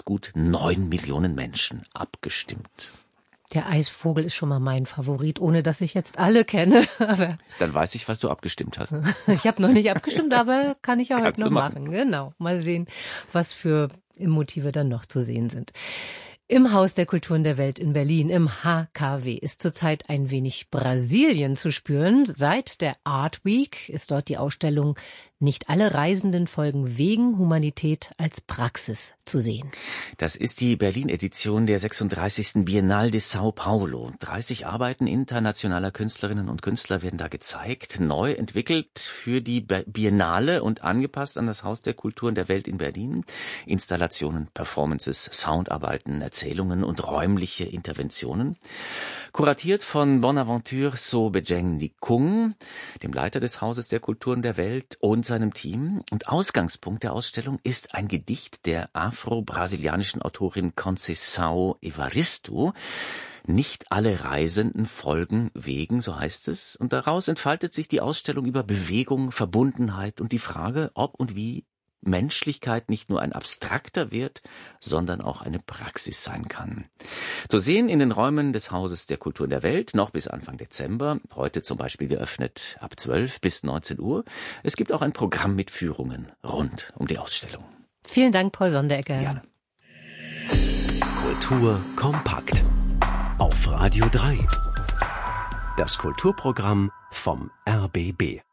gut 9 Millionen Menschen abgestimmt. Der Eisvogel ist schon mal mein Favorit, ohne dass ich jetzt alle kenne. Aber Dann weiß ich, was du abgestimmt hast. ich habe noch nicht abgestimmt, aber kann ich ja Kannst heute noch du machen. machen. Genau. Mal sehen, was für Motive dann noch zu sehen sind. Im Haus der Kulturen der Welt in Berlin, im HKW, ist zurzeit ein wenig Brasilien zu spüren. Seit der Art Week ist dort die Ausstellung Nicht alle Reisenden folgen Wegen, Humanität als Praxis zu sehen. Das ist die Berlin-Edition der 36. Biennale de São Paulo. 30 Arbeiten internationaler Künstlerinnen und Künstler werden da gezeigt, neu entwickelt für die Biennale und angepasst an das Haus der Kulturen der Welt in Berlin. Installationen, Performances, Soundarbeiten, Erzählungen und räumliche Interventionen. Kuratiert von Bonaventure Sobejeng Nikung, dem Leiter des Hauses der Kulturen der Welt und seinem Team. Und Ausgangspunkt der Ausstellung ist ein Gedicht der afro-brasilianischen Autorin Conceição Evaristo. Nicht alle Reisenden folgen Wegen, so heißt es. Und daraus entfaltet sich die Ausstellung über Bewegung, Verbundenheit und die Frage, ob und wie Menschlichkeit nicht nur ein abstrakter Wert, sondern auch eine Praxis sein kann. Zu sehen in den Räumen des Hauses der Kulturen der Welt, noch bis Anfang Dezember, heute zum Beispiel geöffnet ab 12 bis 19 Uhr. Es gibt auch ein Programm mit Führungen rund um die Ausstellung. Vielen Dank, Paul Sonderegger. Gerne. Kultur kompakt auf Radio 3. Das Kulturprogramm vom RBB.